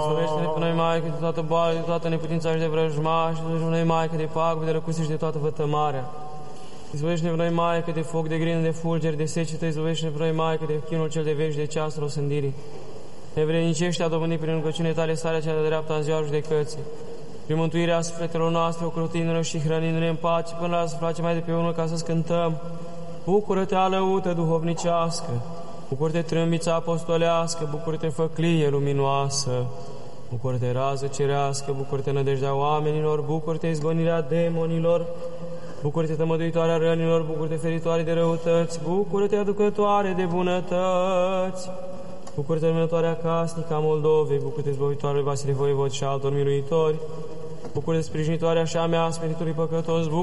Slăvește-ne pe noi, Maică, de toată boală, de toată neputința și de vrăjmaș, și de noi, Maică, de pagube, de răcuse și de toată vătămarea. Izbăvește-ne pe noi, Maică, de foc, de grină, de fulgeri, de secetă, izbăvește-ne pe noi, Maică, de chinul cel de veci, de ceasul osândirii. Ne vrednicește a dobândi prin rugăciune tale starea cea de dreapta în ziua judecății. Prin mântuirea sufletelor noastre, ocrotindu-ne și hrănindu-ne în pace, până la să facem mai de pe unul ca să cântăm. Bucură-te, alăută duhovnicească, bucură-te, trâmbița apostolească, bucură-te, făclie luminoasă, bucură-te, rază cerească, bucură-te, nădejdea oamenilor, bucură-te, izgonirea demonilor, bucură-te, tămăduitoarea rănilor, bucură-te, feritoare de răutăți, bucură-te, aducătoare de bunătăți, bucură-te, lumânătoarea casnică a Moldovei, bucură-te, zbăvitoare Vasile Voivod și altor miluitori, bucură-te, sprijinitoarea și a mea, smeritului păcătos,